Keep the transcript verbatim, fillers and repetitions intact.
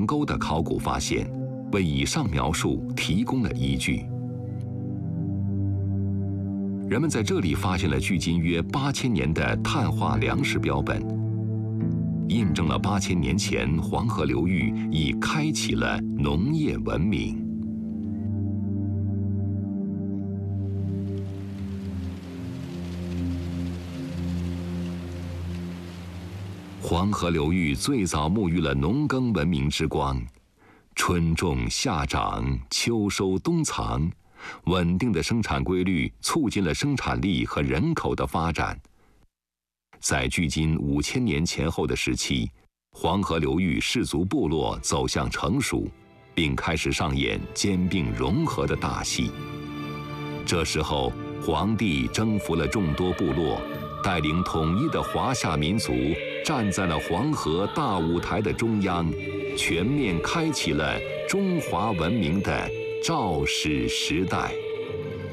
沟的考古发现，为以上描述提供了依据。人们在这里发现了距今约八千年的碳化粮食标本，印证了八千年前黄河流域已开启了农业文明。黄河流域最早沐浴了农耕文明之光，春种夏长，秋收冬藏，稳定的生产规律促进了生产力和人口的发展。在距今五千年前后的时期，黄河流域氏族部落走向成熟，并开始上演兼并融合的大戏。这时候，黄帝征服了众多部落，带领统一的华夏民族站在了黄河大舞台的中央，全面开启了中华文明的肇始时代。